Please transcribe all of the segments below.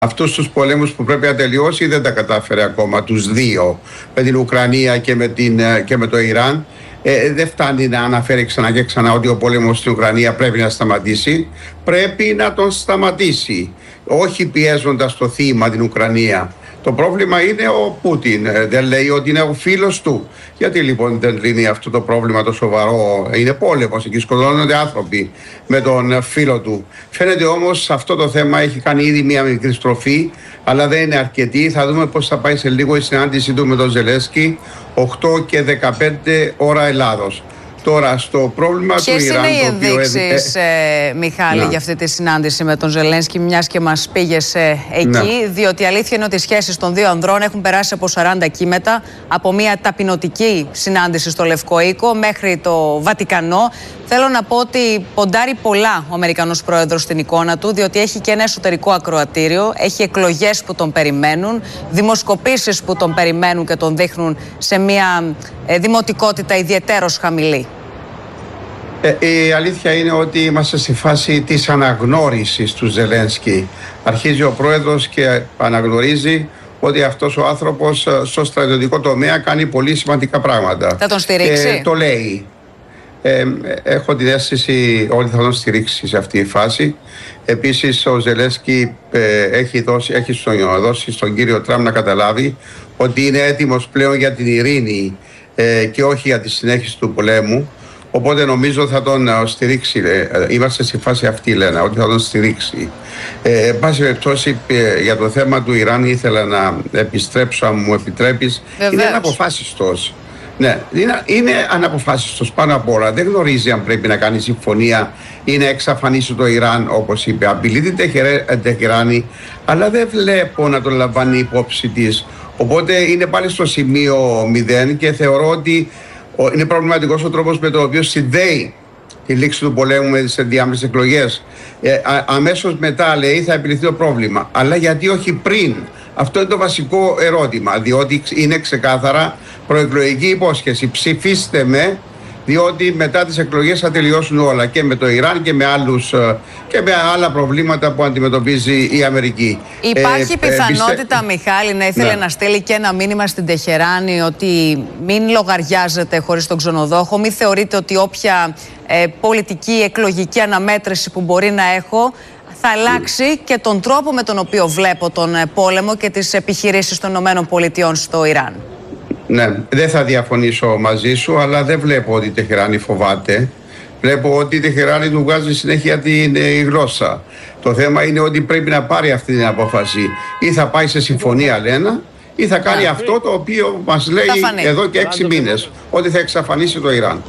Αυτούς τους πολέμους που πρέπει να τελειώσει δεν τα κατάφερε ακόμα, τους δύο, με την Ουκρανία και με το Ιράν. Δεν φτάνει να αναφέρει ξανά και ξανά ότι ο πόλεμος στην Ουκρανία πρέπει να σταματήσει. Πρέπει να τον σταματήσει, όχι πιέζοντας το θύμα την Ουκρανία. Το πρόβλημα είναι ο Πούτιν. Δεν λέει ότι είναι ο φίλος του. Γιατί λοιπόν δεν λύνει αυτό το πρόβλημα το σοβαρό? Είναι πόλεμος, εκεί σκοτώνονται άνθρωποι με τον φίλο του. Φαίνεται όμως αυτό το θέμα έχει κάνει ήδη μια μικρή στροφή, αλλά δεν είναι αρκετή. Θα δούμε πώς θα πάει σε λίγο η συνάντησή του με τον Ζελένσκι, 8 και 15 ώρα Ελλάδος. Τώρα, στο πρόβλημα του Ιράν. Ποιες είναι οι ενδείξεις, Μιχάλη, για αυτή τη συνάντηση με τον Ζελένσκι, μιας και μας πήγες εκεί? Διότι η αλήθεια είναι ότι οι σχέσεις των δύο ανδρών έχουν περάσει από 40 κύματα, από μια ταπεινωτική συνάντηση στο Λευκό Οίκο μέχρι το Βατικανό. Θέλω να πω ότι ποντάρει πολλά ο Αμερικανός πρόεδρος στην εικόνα του, διότι έχει και ένα εσωτερικό ακροατήριο, έχει εκλογές που τον περιμένουν, δημοσκοπήσεις που τον περιμένουν και τον δείχνουν σε μια δημοτικότητα ιδιαιτέρως χαμηλή. Η αλήθεια είναι ότι είμαστε στη φάση της αναγνώρισης του Ζελένσκι. Αρχίζει ο πρόεδρος και αναγνωρίζει ότι αυτός ο άνθρωπος στο στρατιωτικό τομέα κάνει πολύ σημαντικά πράγματα. Θα τον στηρίξει? Το λέει. Έχω την αίσθηση ότι θα τον στηρίξει σε αυτή τη φάση. Επίσης ο Ζελένσκι έχει δώσει στον κύριο Τραμπ να καταλάβει ότι είναι έτοιμος πλέον για την ειρήνη και όχι για τη συνέχιση του πολέμου. Οπότε νομίζω θα τον στηρίξει. Είμαστε στη φάση αυτή, λένε, ότι θα τον στηρίξει. Εν πάση περιπτώσει, για το θέμα του Ιράν ήθελα να επιστρέψω, αν μου επιτρέπεις. Βεβαίως. Είναι αναποφάσιστος. Ναι, είναι αναποφάσιστος πάνω απ' όλα. Δεν γνωρίζει αν πρέπει να κάνει συμφωνία ή να εξαφανίσει το Ιράν, όπως είπε. Απειλεί την Τεχεράνη, αλλά δεν βλέπω να τον λαμβάνει υπόψη της. Οπότε είναι πάλι στο σημείο 0 και θεωρώ ότι είναι προβληματικός ο τρόπος με τον οποίο συνδέει τη λήξη του πολέμου με τις ενδιάμεσες εκλογές. Αμέσως μετά, λέει, θα επιληθεί το πρόβλημα. Αλλά γιατί όχι πριν? Αυτό είναι το βασικό ερώτημα, διότι είναι ξεκάθαρα προεκλογική υπόσχεση. Ψηφίστε με, διότι μετά τις εκλογές θα τελειώσουν όλα, και με το Ιράν και με άλλα προβλήματα που αντιμετωπίζει η Αμερική. Υπάρχει πιθανότητα, Μιχάλη, να ήθελε να στείλει και ένα μήνυμα στην Τεχεράνη ότι μην λογαριάζετε χωρίς τον ξενοδόχο, μην θεωρείτε ότι όποια πολιτική, εκλογική αναμέτρηση που μπορεί να έχω θα αλλάξει και τον τρόπο με τον οποίο βλέπω τον πόλεμο και τις επιχειρήσεις των ΗΠΑ στο Ιράν? Ναι, δεν θα διαφωνήσω μαζί σου, αλλά δεν βλέπω ότι η Τεχεράνη φοβάται. Βλέπω ότι η Τεχεράνη του βγάζει συνέχεια την γλώσσα. Το θέμα είναι ότι πρέπει να πάρει αυτή την απόφαση. Ή θα πάει σε συμφωνία, λένε, ή θα κάνει αυτό το οποίο μας λέει εδώ και 6 μήνες, ότι θα εξαφανίσει το Ιράν.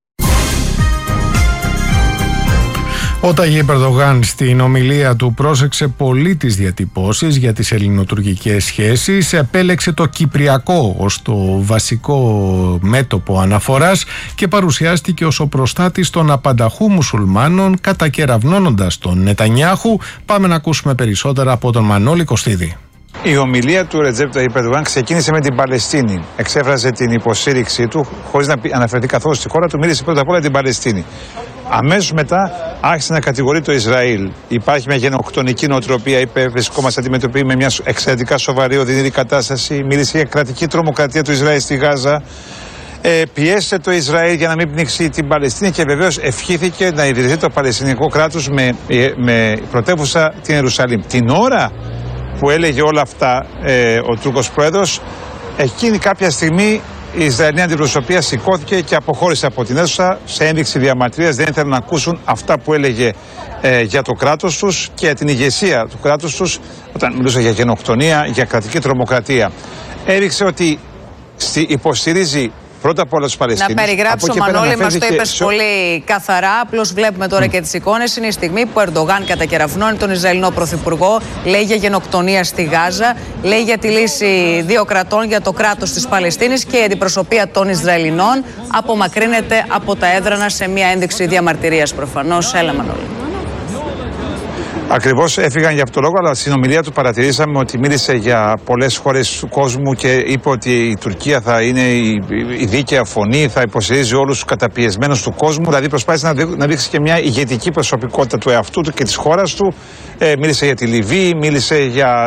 Ο Ταγίπ Ερντογάν στην ομιλία του πρόσεξε πολύ τις διατυπώσεις για τις ελληνοτουρκικές σχέσεις, επέλεξε το Κυπριακό ως το βασικό μέτωπο αναφοράς και παρουσιάστηκε ως ο προστάτης των απανταχού μουσουλμάνων, κατακεραυνώνοντας τον Νετανιάχου. Πάμε να ακούσουμε περισσότερα από τον Μανώλη Κωστίδη. Η ομιλία του Ρετζέπ Ταγίπ Ερντογάν ξεκίνησε με την Παλαιστίνη. Εξέφρασε την υποστήριξή του, χωρίς να αναφερθεί καθόλου στη χώρα του, μίλησε πρώτα απ' όλα την Παλαιστίνη. Αμέσως μετά άρχισε να κατηγορεί το Ισραήλ. Υπάρχει μια γενοκτονική νοοτροπία, είπε, βρισκόμαστε αντιμετωπίοι με μια εξαιρετικά σοβαρή οδυνηρή κατάσταση. Μίλησε για κρατική τρομοκρατία του Ισραήλ στη Γάζα. Πιέσε το Ισραήλ για να μην πνίξει την Παλαιστίνη και βεβαίως ευχήθηκε να ιδρυθεί το Παλαιστινικό κράτος με πρωτεύουσα την Ιερουσαλήμ. Την ώρα που έλεγε όλα αυτά ο Τούρκος πρόεδρος, εκείνη κάποια στιγμή η Ισραηλινή αντιπροσωπεία σηκώθηκε και αποχώρησε από την αίθουσα σε ένδειξη διαμαρτυρίας. Δεν ήθελαν να ακούσουν αυτά που έλεγε για το κράτος τους και την ηγεσία του κράτους τους, όταν μιλούσε για γενοκτονία, για κρατική τρομοκρατία. Έδειξε ότι υποστηρίζει πρώτα απ' όλα τους Παλαιστίνους. Να περιγράψω, Μανώλη, μας το είπες πολύ καθαρά. Απλώς βλέπουμε τώρα και τις εικόνες. Είναι η στιγμή που ο Ερντογάν κατακεραυνώνει τον Ισραηλινό Πρωθυπουργό, λέει για γενοκτονία στη Γάζα, λέει για τη λύση 2 κρατών για το κράτος της Παλαιστίνης και η αντιπροσωπεία των Ισραηλινών απομακρύνεται από τα έδρανα σε μια ένδειξη διαμαρτυρίας προφανώς. Έλα, Μανώλη. Ακριβώς, έφυγαν για αυτό το λόγο, αλλά στην ομιλία του παρατηρήσαμε ότι μίλησε για πολλές χώρες του κόσμου και είπε ότι η Τουρκία θα είναι η δίκαια φωνή, θα υποστηρίζει όλους τους καταπιεσμένους του κόσμου. Δηλαδή προσπάθησε να δείξει και μια ηγετική προσωπικότητα του εαυτού του και της χώρας του. Μίλησε για τη Λιβύη, μίλησε για